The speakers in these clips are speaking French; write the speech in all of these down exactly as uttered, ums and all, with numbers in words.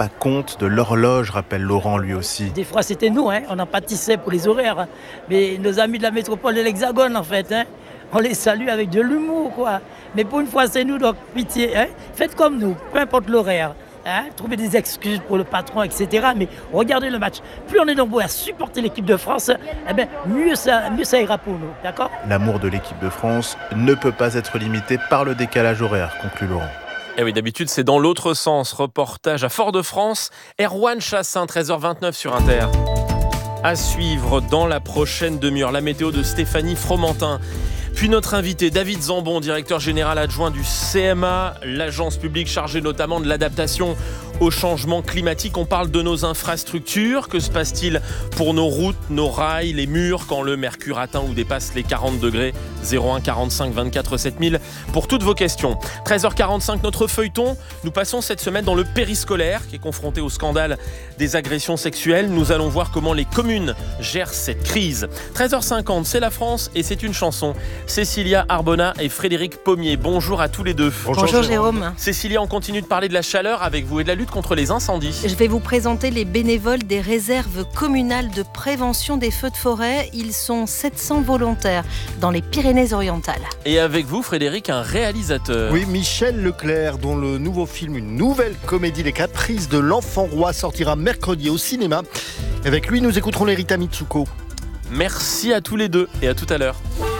pas compte de l'horloge, rappelle Laurent lui aussi. Des fois, c'était nous, hein, on en pâtissait pour les horaires. Hein. Mais nos amis de la métropole de l'Hexagone, en fait, hein, on les salue avec de l'humour, quoi. Mais pour une fois, c'est nous, donc pitié. Hein, faites comme nous, peu importe l'horaire. Hein, trouver des excuses pour le patron, et cetera. Mais regardez le match. Plus on est nombreux à supporter l'équipe de France, eh bien, mieux ça, mieux ça ira pour nous, d'accord ? L'amour de l'équipe de France ne peut pas être limité par le décalage horaire, conclut Laurent. Et oui, d'habitude, c'est dans l'autre sens. Reportage à Fort-de-France. Erwan Chassin, treize heures vingt-neuf sur Inter. À suivre dans la prochaine demi-heure, la météo de Stéphanie Fromentin. Puis notre invité, David Zambon, directeur général adjoint du C M A, l'agence publique chargée notamment de l'adaptation au changement climatique. On parle de nos infrastructures. Que se passe-t-il pour nos routes, nos rails, les murs quand le mercure atteint ou dépasse les quarante degrés ? zéro un quarante-cinq vingt-quatre sept mille pour toutes vos questions. treize heures quarante-cinq, notre feuilleton. Nous passons cette semaine dans le périscolaire qui est confronté au scandale des agressions sexuelles. Nous allons voir comment les communes gèrent cette crise. treize heures cinquante, c'est la France et c'est une chanson. Cécilia Arbona et Frédéric Pommier. Bonjour à tous les deux. Bonjour, Bonjour Jérôme. Jérôme. Cécilia, on continue de parler de la chaleur avec vous et de la lutte contre les incendies. Je vais vous présenter les bénévoles des réserves communales de prévention des feux de forêt. Ils sont sept cents volontaires dans les Pyrénées-Orientales. Et avec vous, Frédéric, un réalisateur. Oui, Michel Leclerc, dont le nouveau film, une nouvelle comédie, Les Caprices de l'Enfant Roi, sortira mercredi au cinéma. Avec lui, nous écouterons les Rita Mitsuko. Merci à tous les deux et à tout à l'heure.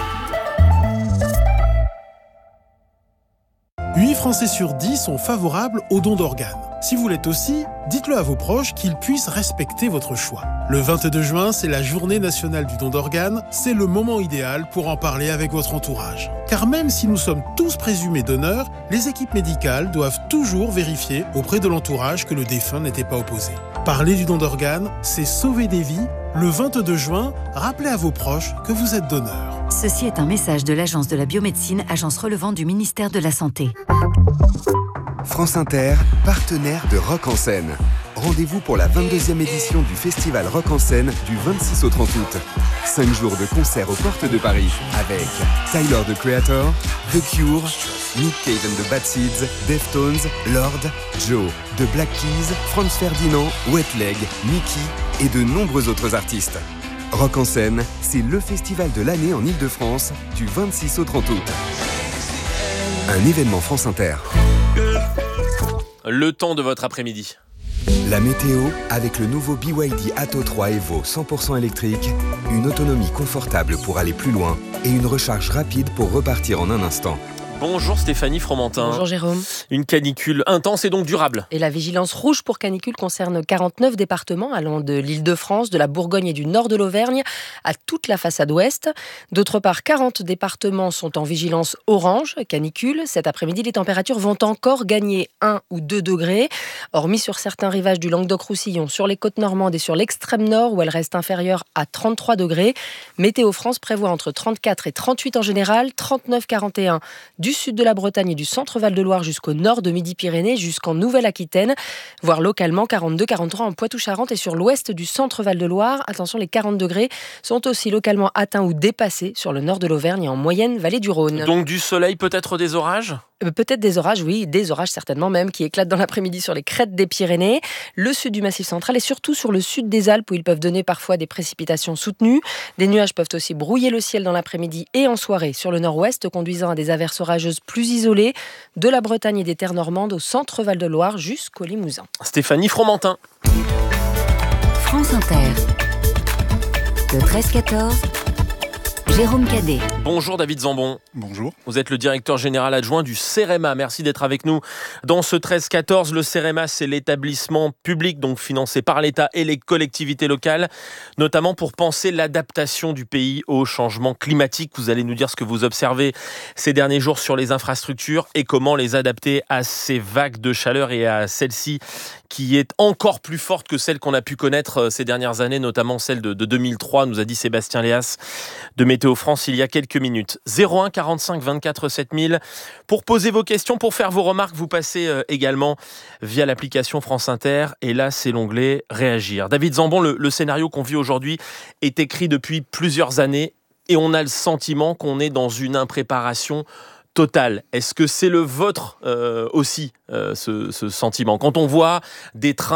huit Français sur dix sont favorables au don d'organes. Si vous l'êtes aussi, dites-le à vos proches qu'ils puissent respecter votre choix. Le vingt-deux juin, c'est la journée nationale du don d'organes. C'est le moment idéal pour en parler avec votre entourage. Car même si nous sommes tous présumés donneurs, les équipes médicales doivent toujours vérifier auprès de l'entourage que le défunt n'était pas opposé. Parler du don d'organes, c'est sauver des vies. Le vingt-deux juin, rappelez à vos proches que vous êtes donneur. Ceci est un message de l'Agence de la biomédecine, agence relevant du ministère de la Santé. France Inter, partenaire de Rock en Scène. Rendez-vous pour la vingt-deuxième édition du festival Rock en Scène du vingt-six au trente août. Cinq jours de concerts aux portes de Paris avec Tyler, the Creator, The Cure, Nick Cave and the Bad Seeds, Deftones, Lord, Joe, The Black Keys, Franz Ferdinand, Wet Leg, Mickey et de nombreux autres artistes. Rock en Scène, c'est le festival de l'année en Ile-de-France du vingt-six au trente août. Un événement France Inter. Le temps de votre après-midi. La météo avec le nouveau B Y D Atto trois Evo cent pour cent électrique, une autonomie confortable pour aller plus loin et une recharge rapide pour repartir en un instant. Bonjour Stéphanie Fromentin. Bonjour Jérôme. Une canicule intense et donc durable. Et la vigilance rouge pour canicule concerne quarante-neuf départements allant de l'Île-de-France, de la Bourgogne et du nord de l'Auvergne à toute la façade ouest. D'autre part, quarante départements sont en vigilance orange, canicule. Cet après-midi, les températures vont encore gagner un ou deux degrés. Hormis sur certains rivages du Languedoc-Roussillon, sur les côtes normandes et sur l'extrême nord où elle reste inférieure à trente-trois degrés. Météo France prévoit entre trente-quatre et trente-huit en général, trente-neuf à quarante et un du sud de la Bretagne et du centre Val-de-Loire jusqu'au nord de Midi-Pyrénées, jusqu'en Nouvelle-Aquitaine, voire localement quarante-deux à quarante-trois en Poitou-Charentes et sur l'ouest du centre Val-de-Loire. Attention, les quarante degrés sont aussi localement atteints ou dépassés sur le nord de l'Auvergne et en moyenne vallée du Rhône. Donc du soleil, peut-être des orages ? Euh, Peut-être des orages, oui, des orages certainement même, qui éclatent dans l'après-midi sur les crêtes des Pyrénées, le sud du Massif central et surtout sur le sud des Alpes où ils peuvent donner parfois des précipitations soutenues. Des nuages peuvent aussi brouiller le ciel dans l'après-midi et en soirée sur le nord-ouest, conduisant à des averses orageuses plus isolées, de la Bretagne et des terres normandes au centre Val-de-Loire jusqu'au Limousin. Stéphanie Fromentin. France Inter. Le treize quatorze. Jérôme Cadet. Bonjour David Zambon. Bonjour. Vous êtes le directeur général adjoint du CEREMA. Merci d'être avec nous dans ce treize quatorze. Le CEREMA, c'est l'établissement public donc financé par l'État et les collectivités locales, notamment pour penser l'adaptation du pays au changement climatique. Vous allez nous dire ce que vous observez ces derniers jours sur les infrastructures et comment les adapter à ces vagues de chaleur et à celle-ci qui est encore plus forte que celle qu'on a pu connaître ces dernières années, notamment celle de, de deux mille trois, nous a dit Sébastien Léas de Météo France il y a quelques minutes. zéro un quarante-cinq vingt-quatre sept mille pour poser vos questions, pour faire vos remarques, vous passez également via l'application France Inter et là c'est l'onglet Réagir. David Zambon, le, le scénario qu'on vit aujourd'hui est écrit depuis plusieurs années et on a le sentiment qu'on est dans une impréparation totale. Est-ce que c'est le vôtre euh, aussi, euh, ce, ce sentiment ? Quand on voit des trains